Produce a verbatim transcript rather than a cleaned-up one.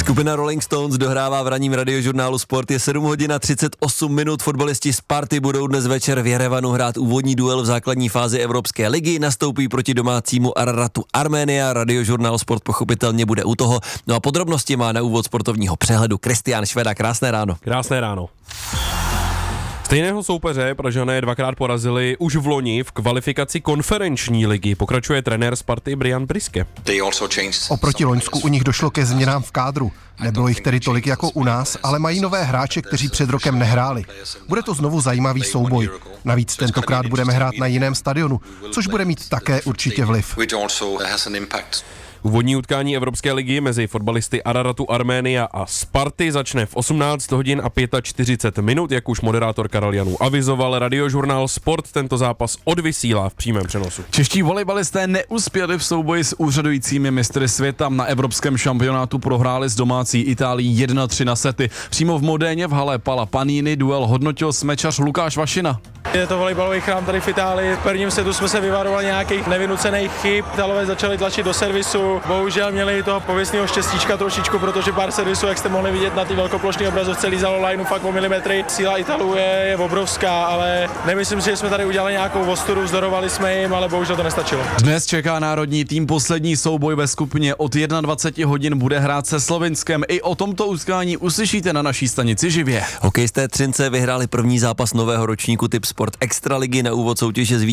Skupina Rolling Stones dohrává v ranním radiožurnálu Sport. Je sedm hodin a třicet osm minut. Fotbalisti Sparty budou dnes večer v Jerevanu hrát úvodní duel v základní fázi Evropské ligy. Nastoupí proti domácímu Araratu Arménia. Radiožurnál Sport pochopitelně bude u toho. No a podrobnosti má na úvod sportovního přehledu Kristián Šveda. Krásné ráno. Krásné ráno. Stejného soupeře Pražané dvakrát porazili už v loni v kvalifikaci konferenční ligy. Pokračuje trenér Sparty Brian Priske. Oproti loňsku u nich došlo ke změnám v kádru. Nebylo jich tedy tolik jako u nás, ale mají nové hráče, kteří před rokem nehráli. Bude to znovu zajímavý souboj. Navíc tentokrát budeme hrát na jiném stadionu, což bude mít také určitě vliv. Úvodní utkání Evropské ligy mezi fotbalisty Araratu Arménia a Sparty začne v osmnáct hodin a čtyřicet pět minut, jak už moderátor Karel Janů avizoval. Radiožurnál Sport tento zápas odvysílá v přímém přenosu. Čeští volejbalisté neuspěli v souboji s úřadujícími mistry světa. Na evropském šampionátu prohráli s domácí Itálií jedna tři na sety. Přímo v Modéně v hale Pala Panini duel hodnotil smečař Lukáš Vašina. Je to volejbalový chrám tady v Itálii. V prvním setu jsme se vyvarovali nějakých nevynucených chyb. Italové začali tlačit do servisu. Bohužel měli toho pověstného štěstíčka trošičku, protože pár servisů, jak jste mohli vidět na té velkoplošné obrazovce, lízalo lineu fakt o milimetry. Síla Italů je, je obrovská, ale nemyslím si, že jsme tady udělali nějakou ostudu, vzdorovali jsme jim, ale bohužel to nestačilo. Dnes čeká národní tým poslední souboj ve skupině. Od dvacet jedna hodin bude hrát se Slovinskem. I o tomto utkání uslyšíte na naší stanici živě. Hokejisté Třince vyhráli první zápas nového ročníku Typ Sport Extraligy. Na úvod soutěže